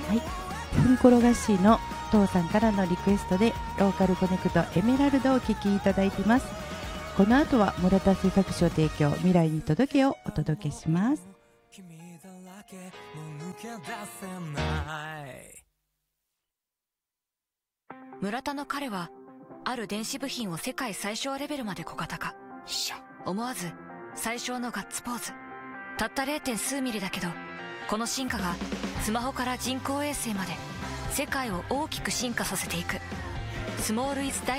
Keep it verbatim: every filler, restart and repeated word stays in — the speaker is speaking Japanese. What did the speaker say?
はい、ふんころがしの父さんからのリクエストでローカルコネクトエメラルドをお聴きいただいています。この後は村田製作所提供未来に届けをお届けします。 村田の彼はある電子部品を世界最小レベルまで小型化。思わず最小のガッツポーズ。たった ゼロ. 数ミリだけど、この進化がスマホから人工衛星まで世界を大きく進化させていく。スモールイズダイ